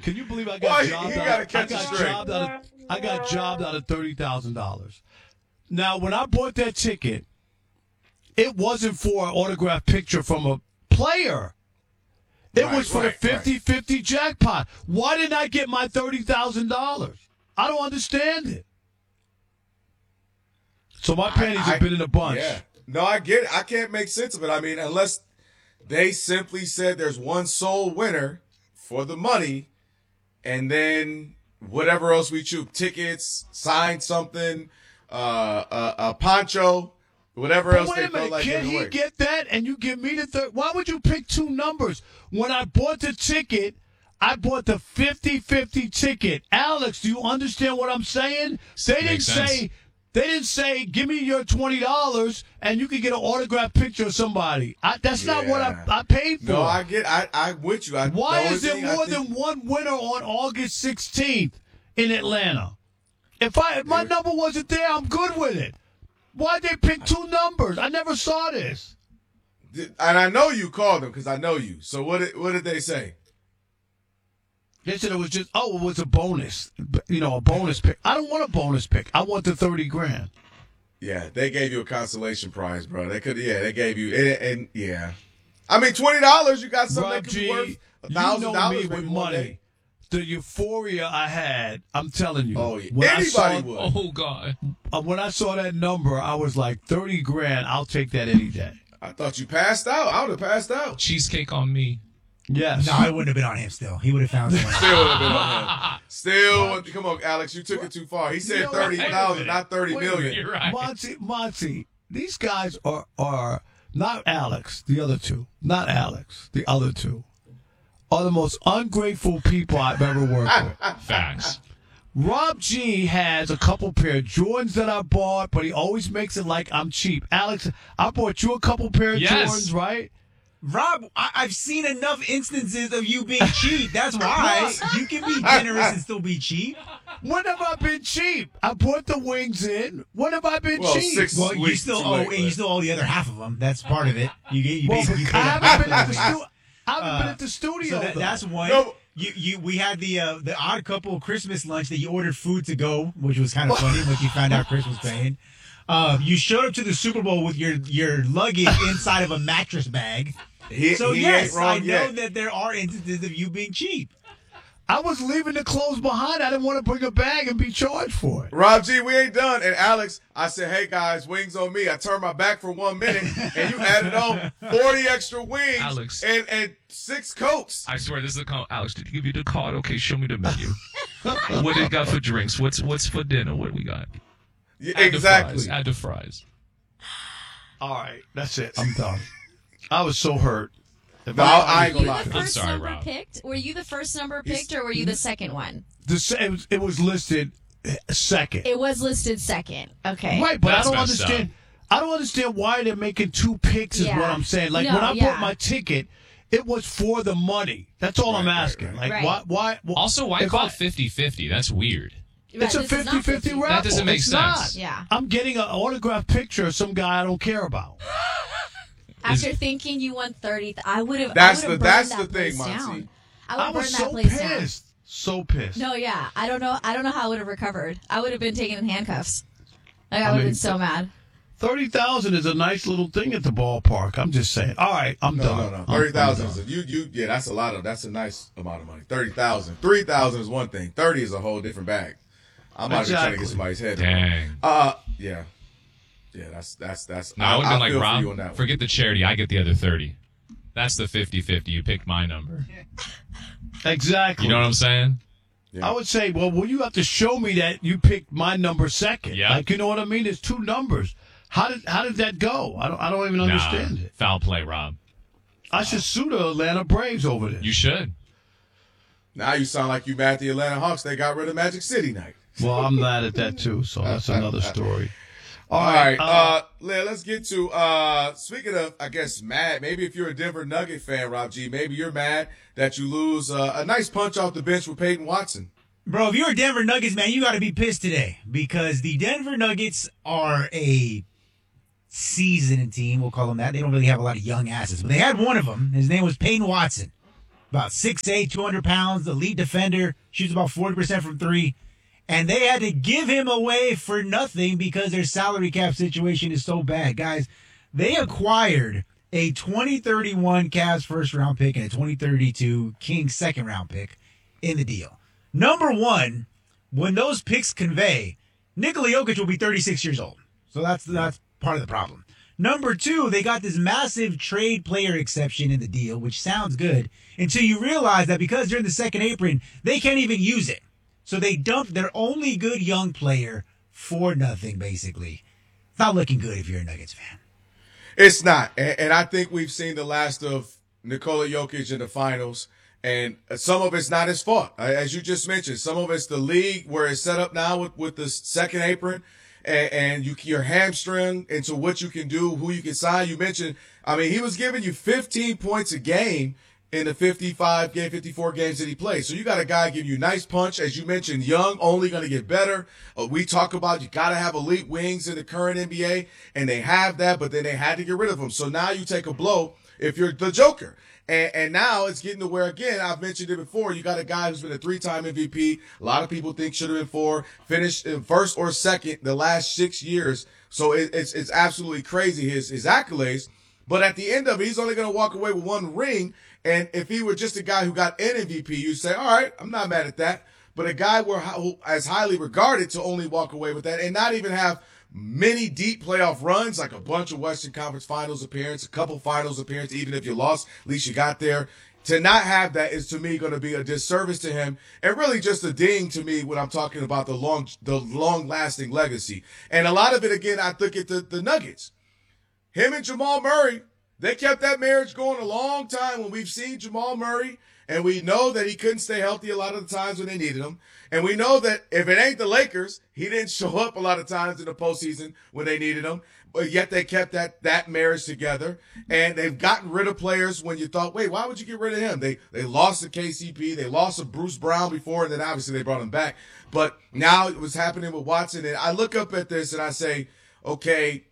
Can you believe I Why, got you jobbed gotta out? catch it straight. I got jobbed out of $30,000. Now, when I bought that ticket, it wasn't for an autographed picture from a player. It was for the 50-50 jackpot. Why didn't I get my $30,000? I don't understand it. So my panties have been in a bunch. Yeah. No, I get it. I can't make sense of it. I mean, unless they simply said there's one sole winner for the money, and then whatever else we choose, tickets, sign something, a poncho, whatever else they felt like can giving he away. get that and you give me the third? Why would you pick two numbers? When I bought the ticket, I bought the 50-50 ticket. Alex, do you understand what I'm saying? They didn't say, give me your $20 and you can get an autographed picture of somebody. That's not what I paid for. No, I'm with you. Why is there more than one winner on August 16th in Atlanta? If my number wasn't there, I'm good with it. Why'd they pick two numbers? I never saw this. And I know you called them because I know you. So what did they say? They said it was just, it was a bonus. A bonus pick. I don't want a bonus pick. I want the $30,000. Yeah, they gave you a consolation prize, bro. They gave you, and yeah. I mean, $20, you got something that could be worth $1,000 with money. The euphoria I had, I'm telling you. Oh, yeah. Anybody would. Oh, God. When I saw that number, I was like, $30,000, I'll take that any day. I thought you passed out. I would have passed out. Cheesecake on me. Yes. No, it wouldn't have been on him still. He would have found someone. Still would have been on him. Still, come on, Alex, you took it too far. He said 30,000, not 30 million. You're right. Monty, these guys are not Alex, the other two. Not Alex, the other two. Are the most ungrateful people I've ever worked with. Facts. Rob G has a couple pair of Jordans that I bought, but he always makes it like I'm cheap. Alex, I bought you a couple pair of Jordans, right? Rob, I've seen enough instances of you being cheap. That's why you can be generous and still be cheap. When have I been cheap? I brought the wings in. When have I been cheap? You still owe the other half of them. That's part of it. I haven't been at the studio. So that's one. No. We had the Odd Couple Christmas lunch that you ordered food to go, which was kind of funny when you found out Chris was paying. You showed up to the Super Bowl with your luggage inside of a mattress bag. Yes, I know that there are instances of you being cheap. I was leaving the clothes behind. I didn't want to bring a bag and be charged for it. Rob G, we ain't done. And Alex, I said, hey, guys, wings on me. I turned my back for 1 minute, and you added on 40 extra wings Alex. and 6 Cokes. I swear, this is a call. Alex, did he give you the card? Okay, show me the menu. What do you got for drinks? What's for dinner? What do we got? Yeah, exactly. Add the fries. All right, that's it. I'm done. I was so hurt. I ain't gonna lie. I'm sorry, Rob. Were you the first number picked, or were you the second one? It was listed second. It was listed second. Okay. Right, but That's I don't messed understand. I don't understand why they're making 2 picks. Is what I'm saying. Like when I bought my ticket, it was for the money. That's all I'm asking. Right. Like why? Also, why call it 50-50? That's weird. It's a 50-50 raffle. That doesn't make sense. Not. Yeah. I'm getting an autographed picture of some guy I don't care about. After thinking you won 30, I would have. That's the thing, Monty. I was so pissed. So pissed. No, yeah. I don't know how I would have recovered. I would have been taken in handcuffs. I would have been so mad. 30,000 is a nice little thing at the ballpark. I'm just saying. All right, I'm done. No. 30,000 is that's a lot of. That's a nice amount of money. 30,000. 3,000 is one thing. 30 is a whole different bag. I'm not trying to get somebody's head. Dang. Yeah. Yeah, that's. No, I would have been like, Rob, forget the charity. I get the other 30. That's the 50-50. You picked my number. Exactly. You know what I'm saying? Yeah. I would say, well, you have to show me that you picked my number second. Yeah. Like, you know what I mean? There's 2 numbers. How did that go? I don't even understand it. Foul play, Rob. I should sue the Atlanta Braves over this. You should. Now you sound like you mad at the Atlanta Hawks. They got rid of Magic City night. Well, I'm mad at that too, so that's another story. All right. Let's get to, speaking of, I guess, mad, maybe if you're a Denver Nugget fan, Rob G, maybe you're mad that you lose a nice punch off the bench with Peyton Watson. Bro, if you're a Denver Nuggets man, you got to be pissed today because the Denver Nuggets are a seasoned team. We'll call them that. They don't really have a lot of young asses, but they had one of them. His name was Peyton Watson. about 6'8", 200 pounds, elite defender, shoots about 40% from three. And they had to give him away for nothing because their salary cap situation is so bad. Guys, they acquired a 2031 Cavs first-round pick and a 2032 Kings second-round pick in the deal. Number one, when those picks convey, Nikola Jokic will be 36 years old. So that's part of the problem. Number two, they got this massive trade player exception in the deal, which sounds good, until you realize that because they're in the second apron, they can't even use it. So they dumped their only good young player for nothing, basically. It's not looking good if you're a Nuggets fan. It's not. And I think we've seen the last of Nikola Jokic in the finals. And some of it's not his fault. As you just mentioned, some of it's the league where it's set up now with the second apron. And you're hamstrung into what you can do, who you can sign. You mentioned, I mean, he was giving you 15 points a game in the 54 games that he played. So you got a guy giving you nice punch. As you mentioned, young, only going to get better. We talk about you got to have elite wings in the current NBA, and they have that, but then they had to get rid of him. So now you take a blow if you're the Joker. And now it's getting to where, again, I've mentioned it before, you got a guy who's been a 3-time MVP. A lot of people think should have been 4, finished in first or second the last 6 years. So it's absolutely crazy, his accolades. But at the end of it, he's only going to walk away with 1 ring. And if he were just a guy who got an MVP, you'd say, all right, I'm not mad at that. But a guy who as highly regarded to only walk away with that and not even have many deep playoff runs, like a bunch of Western Conference Finals appearances, a couple Finals appearances, even if you lost, at least you got there. To not have that is, to me, going to be a disservice to him and really just a ding to me when I'm talking about the long-lasting legacy. And a lot of it, again, I look at the Nuggets. Him and Jamal Murray, they kept that marriage going a long time when we've seen Jamal Murray, and we know that he couldn't stay healthy a lot of the times when they needed him. And we know that if it ain't the Lakers, he didn't show up a lot of times in the postseason when they needed him. But yet they kept that marriage together. And they've gotten rid of players when you thought, wait, why would you get rid of him? They lost to KCP. They lost to Bruce Brown before, and then obviously they brought him back. But now it was happening with Watson. And I look up at this and I say, okay,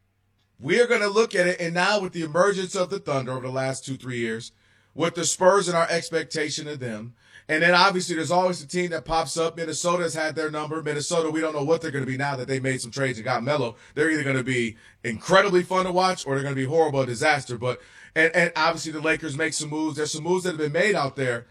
we're going to look at it. And now with the emergence of the Thunder over the last 2-3 years, with the Spurs and our expectation of them. And then obviously there's always a team that pops up. Minnesota's had their number. Minnesota, we don't know what they're going to be now that they made some trades and got Melo. They're either going to be incredibly fun to watch or they're going to be horrible, a disaster. But, and obviously the Lakers make some moves. There's some moves that have been made out there.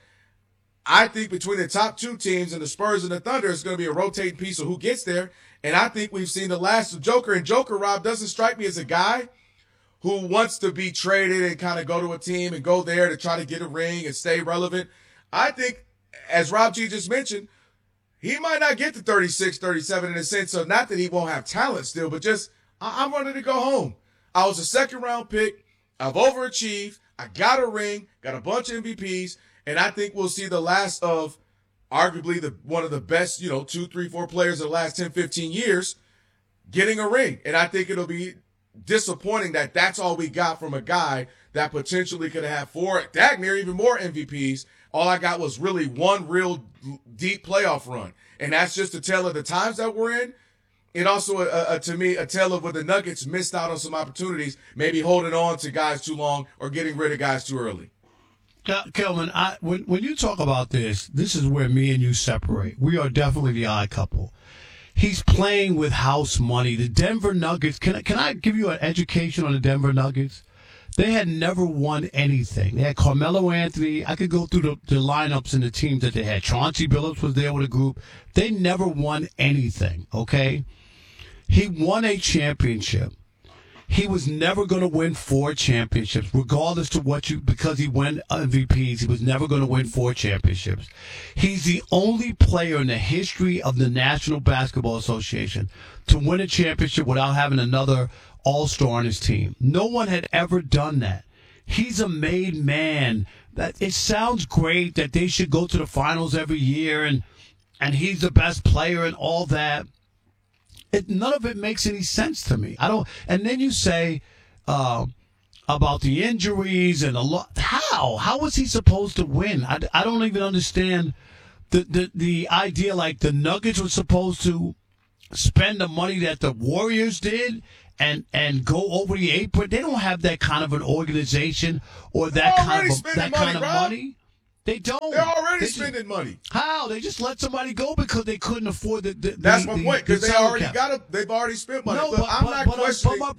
I think between the top 2 teams and the Spurs and the Thunder, it's going to be a rotating piece of who gets there. And I think we've seen the last of Joker. And Joker, Rob, doesn't strike me as a guy who wants to be traded and kind of go to a team and go there to try to get a ring and stay relevant. I think, as Rob G just mentioned, he might not get to 36, 37 in the sense of not that he won't have talent still, but just, I'm ready to go home. I was a second-round pick. I've overachieved. I got a ring, got a bunch of MVPs, and I think we'll see the last of arguably one of the best, 2, 3, 4 players of the last 10, 15 years getting a ring. And I think it'll be disappointing that that's all we got from a guy that potentially could have 4, Dagner, even more MVPs. All I got was really one real deep playoff run. And that's just a tale of the times that we're in. And also, to me, a tale of where the Nuggets missed out on some opportunities, maybe holding on to guys too long or getting rid of guys too early. Kelvin, when you talk about this is where me and you separate. We are definitely the odd couple. He's playing with house money. The Denver Nuggets, can I give you an education on the Denver Nuggets? They had never won anything. They had Carmelo Anthony. I could go through the lineups and the teams that they had. Chauncey Billups was there with a group. They never won anything, okay? He won a championship. He was never going to win 4 championships, regardless to because he won MVPs, he was never going to win 4 championships. He's the only player in the history of the National Basketball Association to win a championship without having another all-star on his team. No one had ever done that. He's a made man. That it sounds great that they should go to the finals every year and he's the best player and all that. None of it makes any sense to me. And then you say about the injuries and a lot. How was he supposed to win? I don't even understand the idea. Like the Nuggets were supposed to spend the money that the Warriors did and go over the apron. They don't have that kind of an organization or that kind of money. They don't. They're already They just- spending money. How? They just let somebody go because they couldn't afford the That's my point. Because salary they already cap. they've already spent money. No, Look, I'm not questioning. But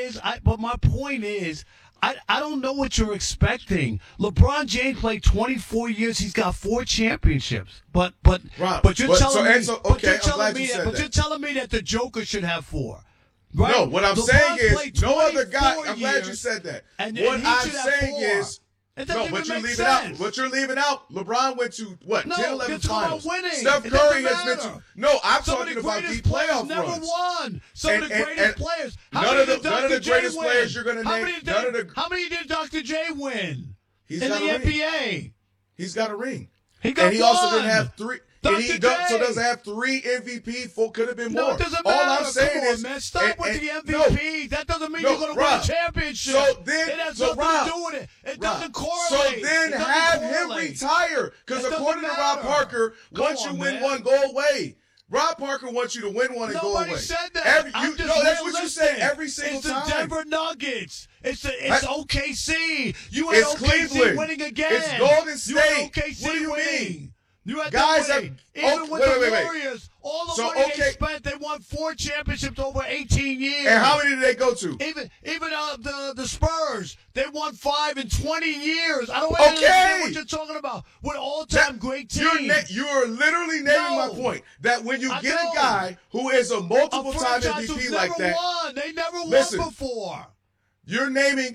my point is, I don't know what you're expecting. LeBron James played 24 years. He's got 4 championships. But Right. you're But- telling so- me, and so- but okay, you're I'm telling glad me you said but that. you're telling me that the Joker should have 4. Right? No, what I'm LeBron saying is played no other guy. 24 I'm glad you years, said that. and What he I'm should have saying 4. is. It doesn't No, but even you're make leaving out. sense. What you're leaving out. LeBron went to what? No, 10, 11 you're talking about finals. winning. Steph It Curry doesn't has been matter. to. No, I'm Some of talking the about greatest deep players playoff never runs. won. Some of the greatest players. How none many of the did Dr. greatest J players win? you're going to How name. many None of the. How many did Dr. J win He's in got the a ring. NBA? He's got a ring. He got And he also one. didn't have 3. And he Dr. J. so doesn't have 3 MVP. 4 could have been No, more. it doesn't All matter. I'm saying Come on, is, man. Stop with the no, MVP. That doesn't mean No, you're going to win a Rob. championship. So then- it has so nothing Rob, to do with it. It Rob, doesn't correlate. So then It doesn't have him correlate. retire. Because It according to doesn't Rob matter. Parker, Come once you on, win man. one, go away. Rob Parker wants you to win one and go away. Nobody said that. I'm just that's what you say realistic. every single it's time. It's the Denver Nuggets. It's That- OKC. You had It's OKC Cleveland. winning again. It's Golden You had State. OKC What do you winning. mean? You had Guys them winning. have- Even oh, with wait, the wait, wait. Warriors, all the So, money they okay. spent, they won 4 championships over 18 years. And how many did they go to? Even the Spurs, they won 5 in 20 years. I don't Okay. understand what you're talking about. With all-time great teams. You're literally naming my No. point. That when you I get know. a guy who is a A multiple-time franchise MVP who's like never that, won. They never Listen. won before. you're naming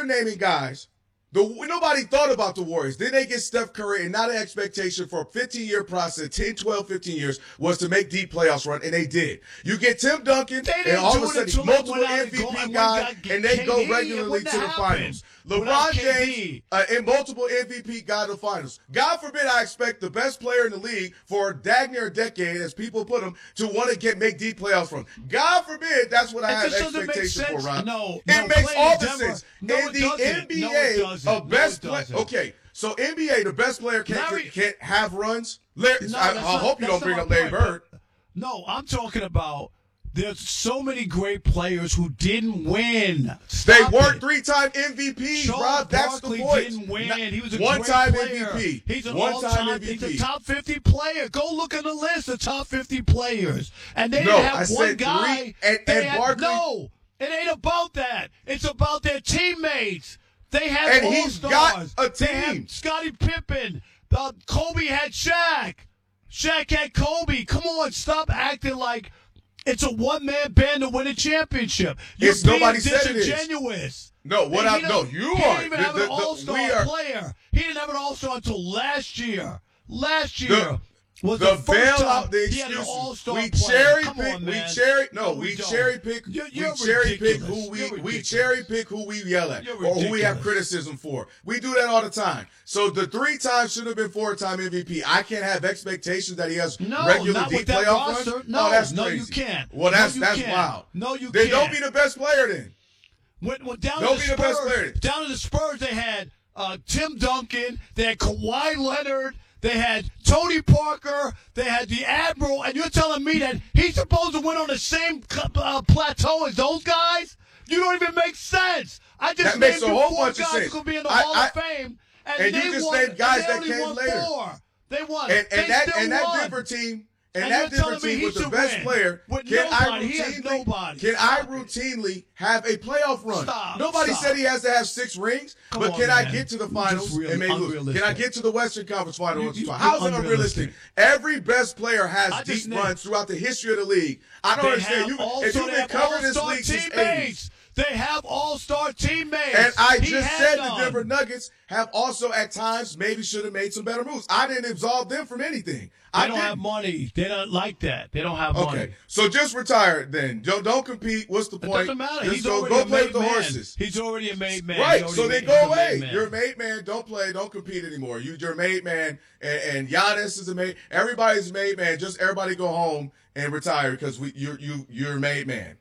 guys. Nobody thought about the Warriors. Then they get Steph Curry, and now the expectation for a 15-year process, 10, 12, 15 years, was to make deep playoffs run, and they did. You get Tim Duncan, They and didn't all do of a it sudden, until multiple they went out and MVP got guys, and they go KD. It regularly wouldn't to the have finals. happened LeBron without James, KD. and multiple MVP guy to the finals. God forbid I expect the best player in the league for dang near a decade, as people put him, to want to make deep playoffs run. God forbid that's what I It have just doesn't make expectation for, sense. Ron. No, it makes playing all in the Denver- sense. No, in it the doesn't. NBA, No, it doesn't. a best No, it player. doesn't. Okay, so NBA, the best player can't have runs. Larry, No, I that's hope you not- don't bring that's up not Larry my point, Bird. No, I'm talking about there's so many great players who didn't win. They Stop weren't it. 3-time MVPs, Charles Rob. That's Barkley the point. didn't win. He was a one-time great player. MVP. He's an One-time all-time. MVP. He's a top 50 player. Go look at the list of top 50 players. And they No, didn't have I one said guy. three, and They had- Barkley- No, it ain't about that. It's about their teammates. They have And all he's stars. got a They had team. Scottie Pippen. Kobe had Shaq. Shaq had Kobe. Come on, stop acting like it's a one-man band to win a championship. You're It's nobody being said it is. disingenuous. No, what He I don't- no, you he are. didn't even have an all-star we are player. He didn't have an all-star until last year. Last year was the the first time bailout, the he had an excuses. all-star We player. cherry Come pick. on, We man. cherry. No, No, we we don't. cherry pick. You're we cherry pick ridiculous. who we You're we ridiculous. cherry pick who we yell at You're or who we have ridiculous. criticism for. We do that all the time. So the 3 times should have been 4-time MVP. I can't have expectations that he has No, regular not deep with that playoff roster. runs. No, oh, that's no, crazy. you can't. Well, No, that's you that's can't. wild. No, you then can't. don't be the best player then. When down Don't to be the the best Spurs, player. down to the Spurs, they had Tim Duncan, they had Kawhi Leonard, they had Tony Parker, they had the Admiral, and you're telling me that he's supposed to win on the same plateau as those guys? You don't even make sense. I just That makes named a you whole 4 bunch of guys sense. who's going to be in the I- Hall of Fame, and they you just won, named guys and they that only came won later. 4. They won. And they that still and that won. Denver team. And And that you're Denver telling me team he with the should best win player. with Can I nobody. He has routinely? nobody. Can I Stop it. routinely have a playoff run? Stop. Nobody Stop. said he has to have 6 rings, Come but on, can I man. get to the You're finals just really and maybe lose? unrealistic. Can I get to the Western Conference Finals? You're How's it unrealistic? unrealistic. Every best player I has just deep named- runs throughout the history of the league. I don't They understand. have If also you've they been have covering this all-star league since teammates. 80s. They have all-star teammates. And I He just had said none. the Denver Nuggets have also at times maybe should have made some better moves. I didn't absolve them from anything. They don't have money. They don't like that. They don't have money. Okay, so just retire then. Don't compete. What's the It point? doesn't matter. Just He's go already a play made with the man. horses. He's already a made man. Right. He's So already then he's go a made away. man. You're a made man. Don't play. Don't compete anymore. You're a made man. And Giannis is a made. Everybody's a made man. Just everybody go home and retire because you're a made man.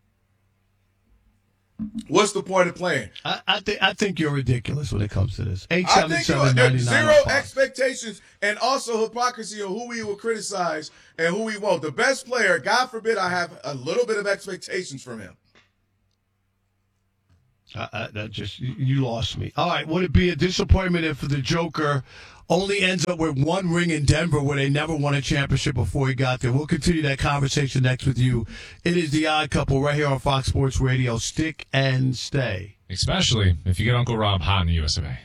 What's the point of playing? I think you're ridiculous when it comes to this. I think 877-99 zero on Fox. expectations and also hypocrisy of who we will criticize and who we won't. The best player, God forbid, I have a little bit of expectations from him. That just you lost me. All right, would it be a disappointment if the Joker only ends up with one ring in Denver where they never won a championship before he got there. We'll continue that conversation next with you. It is The Odd Couple right here on Fox Sports Radio. Stick and stay. Especially if you get Uncle Rob hot in the US of A.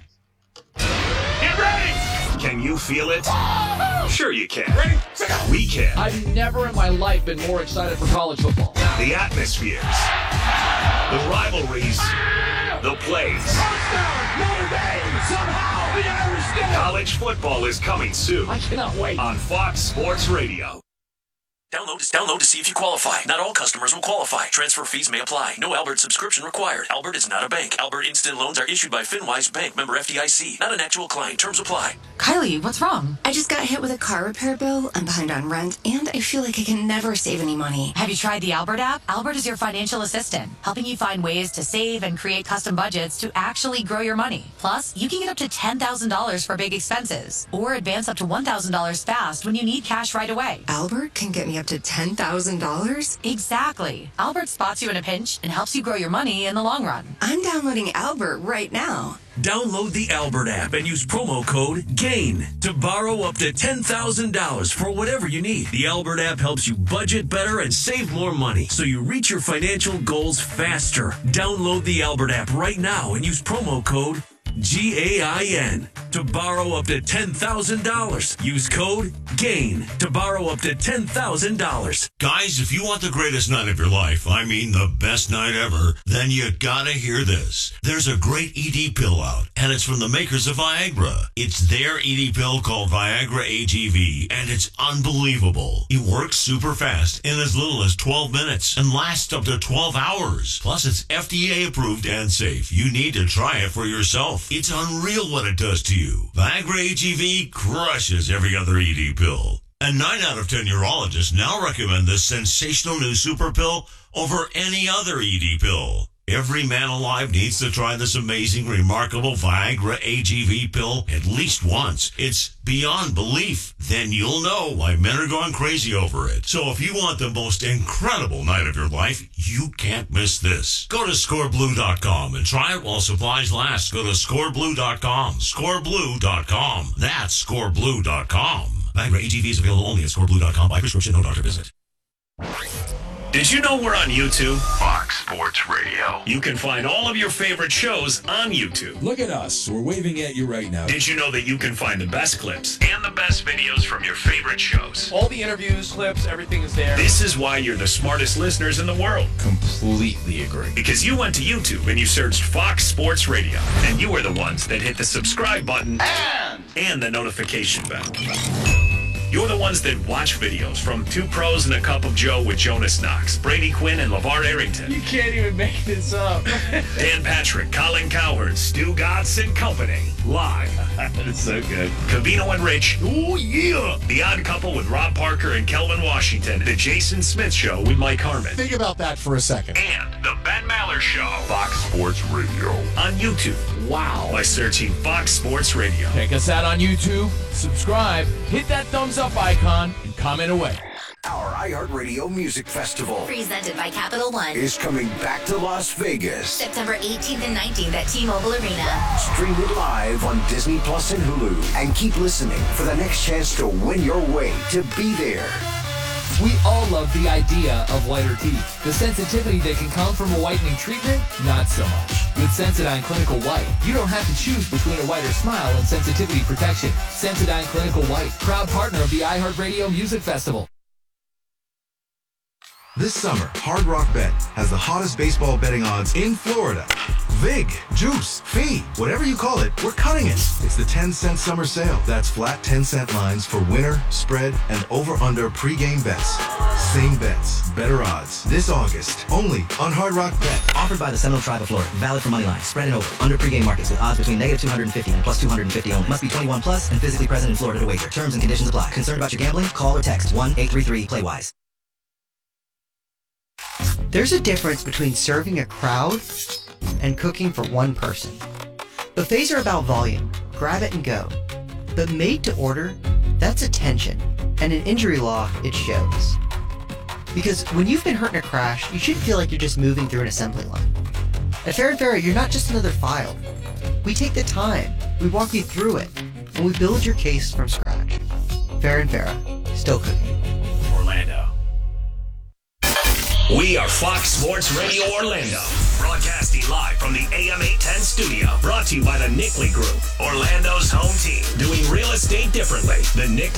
Get ready! Can you feel it? Sure you can. Ready? We can. I've never in my life been more excited for college football. The atmospheres, the rivalries, the plays. Touchdown, Notre Dame! Somehow the Irish did it! College football is coming soon I cannot wait. on Fox Sports Radio. Download to see if you qualify. Not all customers will qualify. Transfer fees may apply. No Albert subscription required. Albert is not a bank. Albert Instant Loans are issued by FinWise Bank, member FDIC. Not an actual client. Terms apply. Kylie, what's wrong? I just got hit with a car repair bill. I'm behind on rent, and I feel like I can never save any money. Have you tried the Albert app? Albert is your financial assistant, helping you find ways to save and create custom budgets to actually grow your money. Plus, you can get up to $10,000 for big expenses, or advance up to $1,000 fast when you need cash right away. Albert can get me up to $10,000? Exactly. Albert spots you in a pinch and helps you grow your money in the long run. I'm downloading Albert right now. Download the Albert app and use promo code GAIN to borrow up to $10,000 for whatever you need. The Albert app helps you budget better and save more money so you reach your financial goals faster. Download the Albert app right now and use promo code GAIN to borrow up to $10,000. Use code GAIN to borrow up to $10,000. Guys, if you want the greatest night of your life, I mean the best night ever, then you gotta hear this. There's a great ED pill out, and it's from the makers of Viagra. It's their ED pill called Viagra AGV, and it's unbelievable. It works super fast in as little as 12 minutes and lasts up to 12 hours. Plus, it's FDA approved and safe. You need to try it for yourself. It's unreal what it does to you. Viagra AGV crushes every other ED pill. And 9 out of 10 urologists now recommend this sensational new super pill over any other ED pill. Every man alive needs to try this amazing, remarkable Viagra AGV pill at least once. It's beyond belief. Then you'll know why men are going crazy over it. So if you want the most incredible night of your life, you can't miss this. Go to scoreblue.com and try it while supplies last. Go to scoreblue.com. Scoreblue.com. That's scoreblue.com. Viagra AGV is available only at scoreblue.com by prescription, no doctor visit. Did you know we're on YouTube? Fox Sports Radio. You can find all of your favorite shows on YouTube. Look at us. We're waving at you right now. Did you know that you can find the best clips and the best videos from your favorite shows? All the interviews, clips, everything is there. This is why you're the smartest listeners in the world. Completely agree. Because you went to YouTube and you searched Fox Sports Radio. And you were the ones that hit the subscribe button and the notification bell. You're the ones that watch videos from Two Pros and a Cup of Joe with Jonas Knox, Brady Quinn, and LeVar Arrington. You can't even make this up. Dan Patrick, Colin Cowherd, Stu Gatz and Company. Live. That is so good. Cavino and Rich. Oh, yeah. The Odd Couple with Rob Parker and Kelvin Washington. The Jason Smith Show with Mike Harmon. Think about that for a second. And the Ben Maller Show. Fox Sports Radio. On YouTube. Wow. By searching Fox Sports Radio. Check us out on YouTube. Subscribe. Hit that thumbs up icon and comment away. Our iHeartRadio Music Festival, Presented by Capital One, is coming back to Las Vegas. September 18th and 19th at T-Mobile Arena. Stream it live on Disney Plus and Hulu. And keep listening for the next chance to win your way to be there. We all love the idea of whiter teeth. The sensitivity that can come from a whitening treatment, not so much. With Sensodyne Clinical White, you don't have to choose between a whiter smile and sensitivity protection. Sensodyne Clinical White, proud partner of the iHeartRadio Music Festival. This summer, Hard Rock Bet has the hottest baseball betting odds in Florida. Vig, juice, fee, whatever you call it, we're cutting it. It's the 10-cent summer sale. That's flat 10-cent lines for winner, spread, and over-under pregame bets. Same bets, better odds. This August, only on Hard Rock Bet. Offered by the Seminole Tribe of Florida. Valid for money line, spread and over. Under pregame markets with odds between -250 and +250 only. Must be 21 plus and physically present in Florida to wager. Terms and conditions apply. Concerned about your gambling? Call or text 1-833-PLAY-WISE. There's a difference between serving a crowd and cooking for one person. Buffets are about volume, grab it and go. But made to order, that's attention, and in injury law, it shows. Because when you've been hurt in a crash, you shouldn't feel like you're just moving through an assembly line. At Fair & Ferry, you're not just another file. We take the time, we walk you through it, and we build your case from scratch. Farrah and Farrah, still cooking. Orlando. We are Fox Sports Radio Orlando, broadcasting live from the AM 810 studio, brought to you by the Nickley Group, Orlando's home team, doing real estate differently. The Nickley